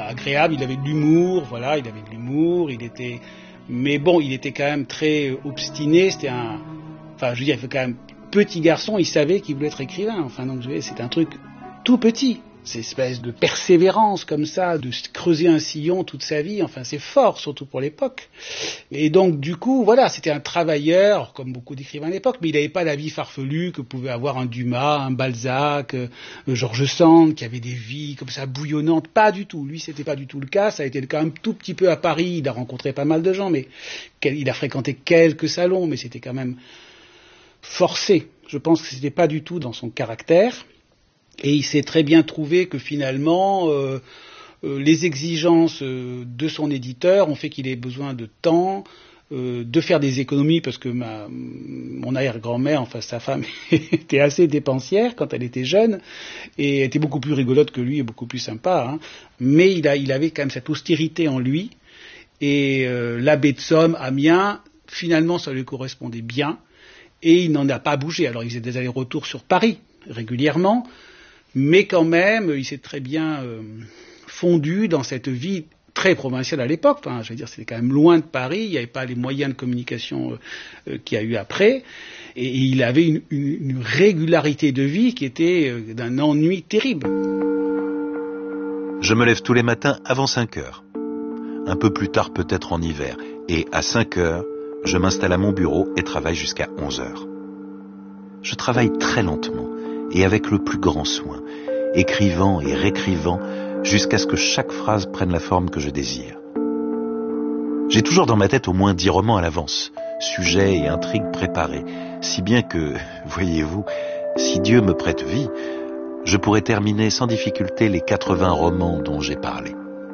agréable, il avait de l'humour, voilà, il avait de l'humour, mais bon, il était quand même très obstiné, je veux dire, il fait quand même petit garçon, il savait qu'il voulait être écrivain, enfin, donc, c'est un truc tout petit. Cette espèce de persévérance comme ça, de creuser un sillon toute sa vie, enfin c'est fort, surtout pour l'époque. Et donc du coup, voilà, c'était un travailleur, comme beaucoup d'écrivains à l'époque, mais il n'avait pas la vie farfelue que pouvait avoir un Dumas, un Balzac, George Sand, qui avait des vies comme ça bouillonnantes. Pas du tout, lui c'était pas du tout le cas, ça a été le cas un tout petit peu à Paris, il a rencontré pas mal de gens, mais il a fréquenté quelques salons, mais c'était quand même forcé. Je pense que c'était pas du tout dans son caractère. Et il s'est très bien trouvé que finalement, les exigences de son éditeur ont fait qu'il ait besoin de temps, de faire des économies, parce que mon arrière-grand-mère, enfin sa femme, était assez dépensière quand elle était jeune, et était beaucoup plus rigolote que lui et beaucoup plus sympa, hein. Mais il avait quand même cette austérité en lui, et la baie de Somme, Amiens, finalement ça lui correspondait bien, et il n'en a pas bougé. Alors il faisait des allers-retours sur Paris régulièrement, mais quand même, il s'est très bien fondu dans cette vie très provinciale à l'époque. Hein, je veux dire, c'était quand même loin de Paris, il n'y avait pas les moyens de communication qu'il y a eu après, et il avait une régularité de vie qui était d'un ennui terrible. Je me lève tous les matins avant 5 heures, un peu plus tard peut-être en hiver, et à 5 heures, je m'installe à mon bureau et travaille jusqu'à 11 heures. Je travaille très lentement et avec le plus grand soin, écrivant et réécrivant jusqu'à ce que chaque phrase prenne la forme que je désire. J'ai toujours dans ma tête au moins 10 romans à l'avance, sujets et intrigues préparés, si bien que, voyez-vous, si Dieu me prête vie, je pourrais terminer sans difficulté les 80 romans dont j'ai parlé.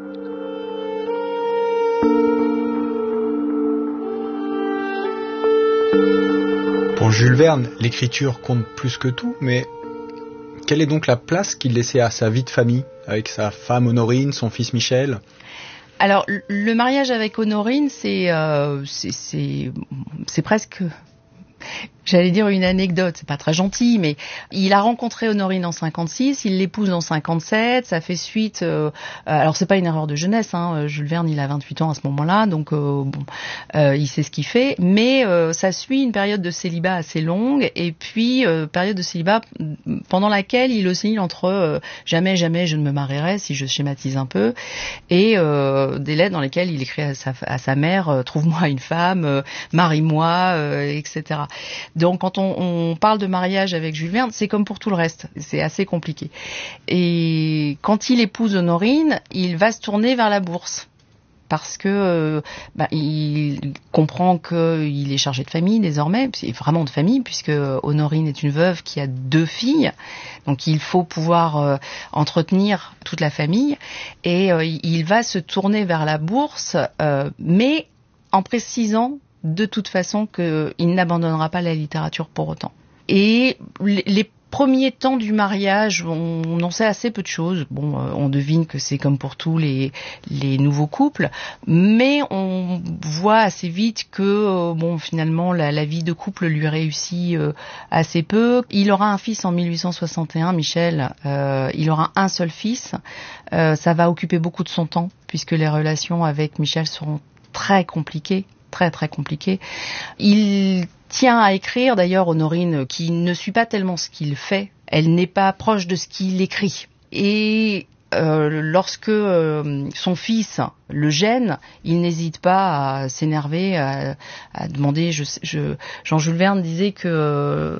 Pour Jules Verne, l'écriture compte plus que tout, mais quelle est donc la place qu'il laissait à sa vie de famille, avec sa femme Honorine, son fils Michel ? Alors, le mariage avec Honorine, c'est presque... J'allais dire une anecdote, c'est pas très gentil, mais il a rencontré Honorine en 56, il l'épouse en 57, ça fait suite... alors c'est pas une erreur de jeunesse, hein, Jules Verne il a 28 ans à ce moment-là, donc il sait ce qu'il fait, mais ça suit une période de célibat assez longue, et puis période de célibat pendant laquelle il oscille entre jamais je ne me marierai, si je schématise un peu, et des lettres dans lesquelles il écrit à sa mère, trouve-moi une femme, marie-moi, etc. Donc quand on parle de mariage avec Jules Verne, c'est comme pour tout le reste, c'est assez compliqué. Et quand il épouse Honorine, il va se tourner vers la bourse. Parce que il comprend qu'il est chargé de famille désormais, c'est vraiment de famille, puisque Honorine est une veuve qui a 2 filles, donc il faut pouvoir entretenir toute la famille, et il va se tourner vers la bourse, mais en précisant de toute façon qu'il n'abandonnera pas la littérature pour autant. Et les premiers temps du mariage, on en sait assez peu de choses. Bon, on devine que c'est comme pour tous les nouveaux couples, mais on voit assez vite que finalement la vie de couple lui réussit assez peu. Il aura un fils en 1861, Michel. Il aura un seul fils. Ça va occuper beaucoup de son temps puisque les relations avec Michel seront très compliquées. Très très compliqué. Il tient à écrire, d'ailleurs Honorine, qui ne suit pas tellement ce qu'il fait, elle n'est pas proche de ce qu'il écrit. Et lorsque son fils le gêne, il n'hésite pas à s'énerver, à demander. Jean-Jules Verne disait que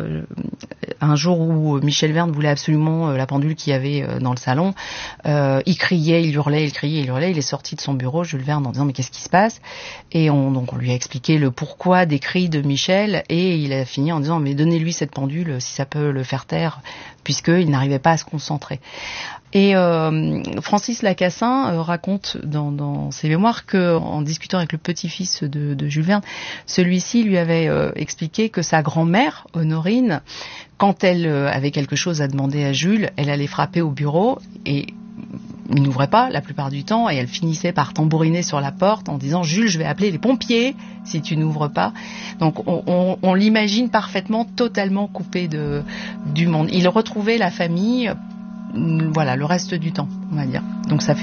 un jour où Michel Verne voulait absolument la pendule qu'il y avait dans le salon, il criait, il hurlait, il criait, il hurlait. Il est sorti de son bureau, Jules Verne, en disant mais qu'est-ce qui se passe ? Et on lui a expliqué le pourquoi des cris de Michel, et il a fini en disant mais donnez-lui cette pendule si ça peut le faire taire, puisqu'il n'arrivait pas à se concentrer. Et Francis Lacassin raconte dans ses mémoires que, en discutant avec le petit-fils de Jules Verne, celui-ci lui avait expliqué que sa grand-mère, Honorine, quand elle avait quelque chose à demander à Jules, elle allait frapper au bureau et il n'ouvrait pas la plupart du temps, et elle finissait par tambouriner sur la porte en disant « Jules, je vais appeler les pompiers si tu n'ouvres pas ». Donc on l'imagine parfaitement totalement coupé du monde. Il retrouvait la famille, voilà, le reste du temps, on va dire. Donc ça fait